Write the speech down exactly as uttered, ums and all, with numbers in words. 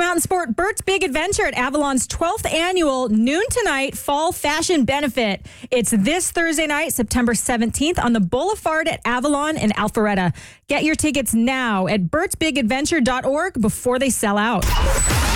out and sport Bert's Big Adventure at Avalon's twelfth annual Noon Tonight Fall Fashion Benefit. It's this Thursday night, September seventeenth, on the Boulevard at Avalon in Alpharetta. Get your tickets now at berts big adventure dot org before they sell out.